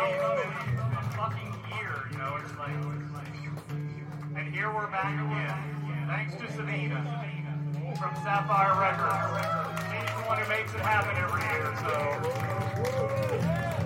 a fucking year, you know, it's like, and here we're back again, thanks to Savina from Sapphire Records. She's the one who makes it happen every year, so.